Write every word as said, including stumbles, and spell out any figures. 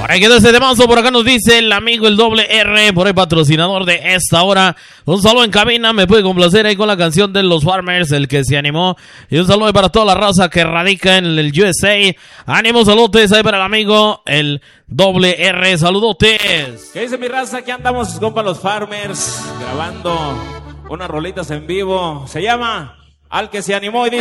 Ahí quedó ese temazo. Por acá nos dice el amigo el doble R, por el patrocinador de esta hora. Un saludo en cabina, me puede complacer ahí con la canción de los Farmers, el que se animó. Y un saludo para toda la raza que radica en el U S A. Ánimo, saludos ahí para el amigo el doble R, saludotes. ¿Qué dice mi raza? Aquí andamos, compa, los Farmers, grabando unas rolitas en vivo. Se llama Al que se animó y dice...